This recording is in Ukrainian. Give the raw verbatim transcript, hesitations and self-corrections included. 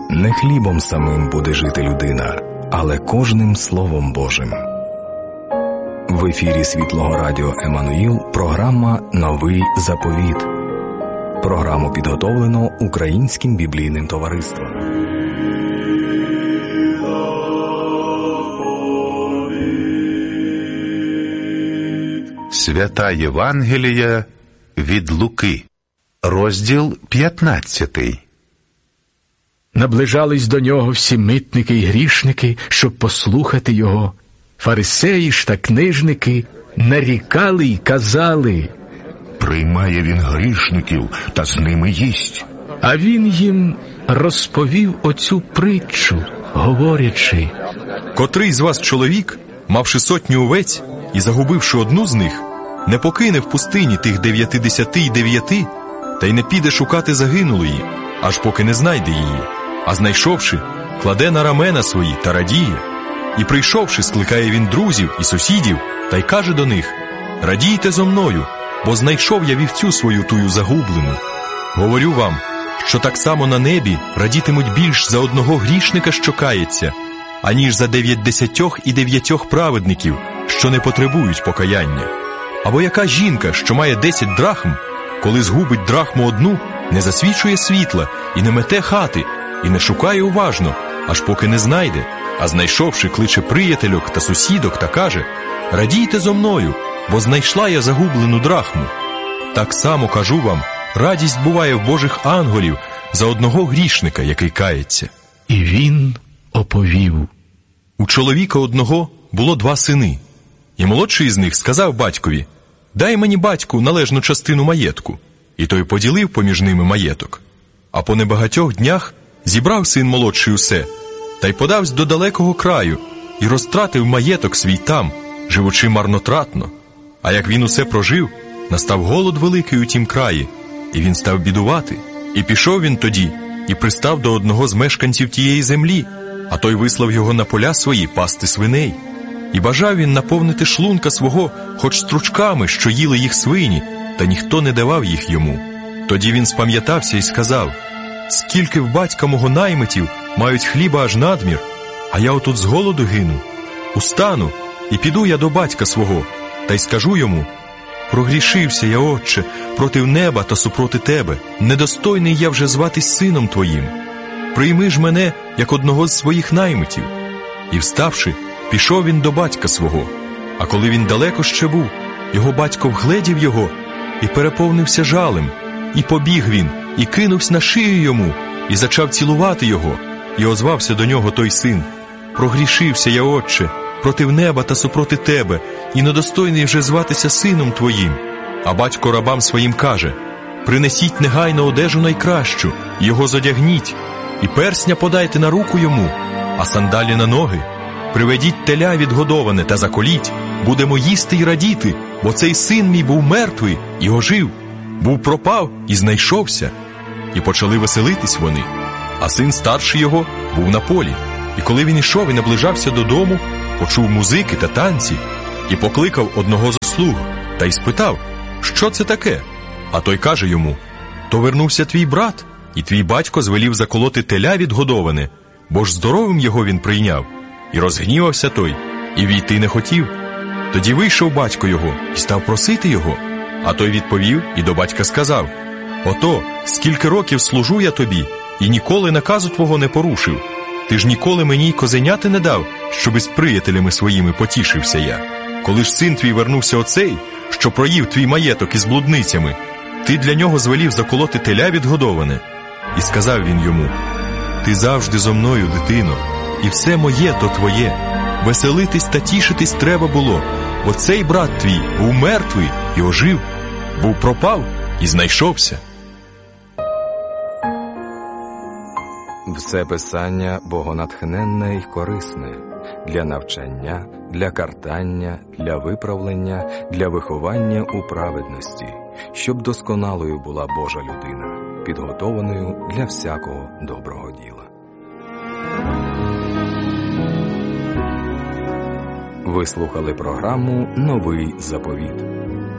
Не хлібом самим буде жити людина, але кожним Словом Божим. В ефірі Світлого Радіо Еммануїл програма «Новий заповіт». Програму підготовлено Українським біблійним товариством. Свята Євангелія від Луки, розділ п'ятнадцятий. Наближались до нього всі митники й грішники, щоб послухати його. Фарисеї ж та книжники нарікали й казали: «Приймає він грішників та з ними їсть». А він їм розповів оцю притчу, говорячи: «Котрий з вас чоловік, мавши сотню овець і загубивши одну з них, не покине в пустині тих дев'ятидесяти й дев'яти, та й не піде шукати загинулої, аж поки не знайде її, а знайшовши, кладе на рамена свої та радіє. І прийшовши, скликає він друзів і сусідів, та й каже до них: радійте зо мною, бо знайшов я вівцю свою тую загублену. Говорю вам, що так само на небі радітимуть більш за одного грішника, що кається, аніж за дев'ятдесятьох і дев'ятьох праведників, що не потребують покаяння. Або яка жінка, що має десять драхм, коли згубить драхму одну, не засвічує світла і не мете хати, і не шукає уважно, аж поки не знайде, а знайшовши, кличе приятельок та сусідок та каже: радійте зо мною, бо знайшла я загублену драхму. Так само, кажу вам, радість буває в Божих ангелів за одного грішника, який кається». І він оповів: У чоловіка одного було два сини, і молодший з них сказав батькові: дай мені, батьку, належну частину маєтку. І той поділив поміж ними маєток. А по небагатьох днях зібрав син молодший усе, та й подавсь до далекого краю, і розтратив маєток свій там, живучи марнотратно. А як він усе прожив, настав голод великий у тім краї, і він став бідувати. І пішов він тоді, і пристав до одного з мешканців тієї землі, а той вислав його на поля свої пасти свиней. І бажав він наповнити шлунка свого хоч стручками, що їли їх свині, та ніхто не давав їх йому. Тоді він спам'ятався і сказав: скільки в батька мого наймитів мають хліба аж надмір, а я отут з голоду гину. Устану, і піду я до батька свого, та й скажу йому: прогрішився я, отче, проти неба та супроти тебе, недостойний я вже зватись сином твоїм. Прийми ж мене, як одного з своїх наймитів. І вставши, пішов він до батька свого. А коли він далеко ще був, його батько вгледів його і переповнився жалем. І побіг він, і кинувся на шию йому, і зачав цілувати його. І озвався до нього той син: прогрішився я, отче, проти неба та супроти тебе, і недостойний вже зватися сином твоїм. А батько рабам своїм каже: принесіть негайно одежу найкращу, його зодягніть, і персня подайте на руку йому, а сандалі на ноги. Приведіть теля відгодоване та заколіть, будемо їсти й радіти, бо цей син мій був мертвий і ожив, був пропав і знайшовся. І почали веселитись вони. А син старший його був на полі. І коли він ішов і наближався додому, почув музики та танці, і покликав одного з слуг, та й спитав: що це таке? А той каже йому: то вернувся твій брат, і твій батько звелів заколоти теля відгодоване, бо ж здоровим його він прийняв. І розгнівався той, і війти не хотів. Тоді вийшов батько його і став просити його. А той відповів і до батька сказав: ото, скільки років служу я тобі, і ніколи наказу твого не порушив. Ти ж ніколи мені й козеняти не дав, щоби з приятелями своїми потішився я. Коли ж син твій вернувся оцей, що проїв твій маєток із блудницями, ти для нього звелів заколоти теля відгодоване. І сказав він йому: ти завжди зо мною, дитино, і все моє то твоє. Веселитись та тішитись треба було, бо цей брат твій був мертвий і ожив, був пропав і знайшовся. Все писання богонатхненне й корисне для навчання, для картання, для виправлення, для виховання у праведності, щоб досконалою була Божа людина, підготованою для всякого доброго діла. Ви слухали програму «Новий заповіт».